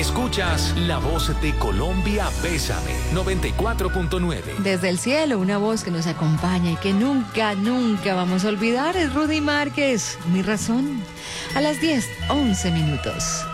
Escuchas la voz de Colombia, Bésame, 94.9. Desde el cielo, una voz que nos acompaña y que nunca, nunca vamos a olvidar es Rudy Márquez. Mi razón. A las 10:11.